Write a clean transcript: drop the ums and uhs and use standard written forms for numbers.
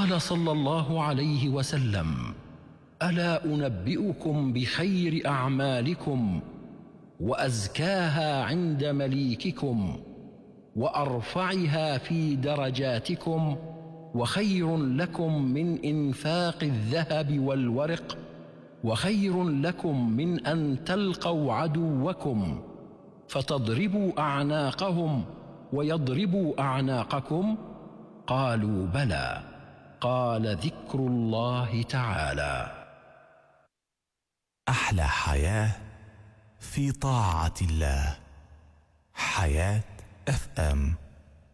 قال صلى الله عليه وسلم: ألا أنبئكم بخير أعمالكم وأزكاها عند مليككم وأرفعها في درجاتكم وخير لكم من إنفاق الذهب والورق وخير لكم من أن تلقوا عدوكم فتضربوا أعناقهم ويضربوا أعناقكم؟ قالوا: بلى. قال: ذكر الله تعالى. أحلى حياة في طاعة الله. حياة FM.